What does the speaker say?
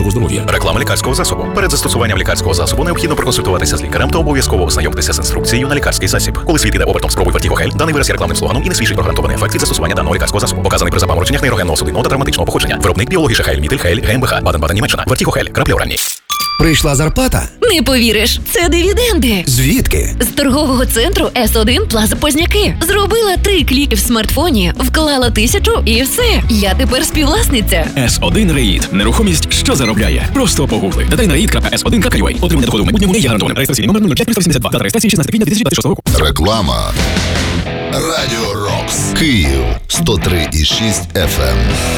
свого здоров'я. Реклама лікарського засобу. Перед застосуванням лікарського засобу необхідно проконсультуватися з лікарем та обов'язково ознайомитися з інструкцією на лікарський засіб. Коли світ іде обертом, спробуй Вертігохель. Даний вираз є рекламним слоганом і не свідчить про гарантований ефект від застосування даного лікарського засобу. Показаний при запамороченнях нейрогенного судинного та травматичного походження. Виробник Біологіше Хель, Мітиль Хель, ГМБХ, Баден-Баден, Німеччина. Вертігохель. Краплі оранні. Прийшла зарплата? Не повіриш, це дивіденди. Звідки? З торгового центру С1 Плаза Позняки. Зробила 3 кліки в смартфоні, вклала 1000 і все. Я тепер співвласниця. S1 Реїд. Нерухомість, що заробляє. Просто погугли. Деталь на reid.s1.ua. Отримання доходу в майбутньому не є гарантованим. Реєстраційний номер 05382. Дата реєстрації 16 квітня 2026 року. Реклама. Радіо Рокс. Київ 103,6 FM.